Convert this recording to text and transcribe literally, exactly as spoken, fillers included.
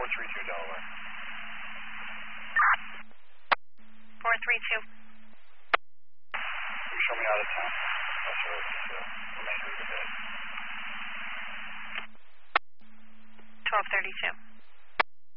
three two Delaware. four three two. Can you show me out of town? I'll show you the remainder of the day. twelve thirty-two.